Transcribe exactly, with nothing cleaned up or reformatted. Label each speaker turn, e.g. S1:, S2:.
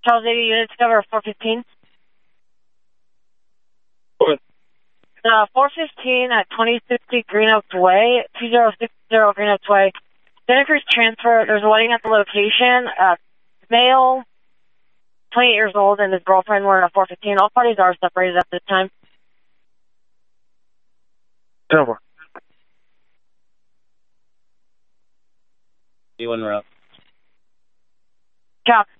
S1: Charles eighty units cover four fifteen.
S2: What?
S1: Uh, four fifteen at twenty sixty Green Oaks Way, two zero six zero Green Oaks Way. Santa Cruz transfer. There's a wedding at the location. Uh, male, twenty-eight years old, and his girlfriend were in a four fifteen. All parties are separated at this time.
S2: Over.
S3: You one route.
S1: Cap.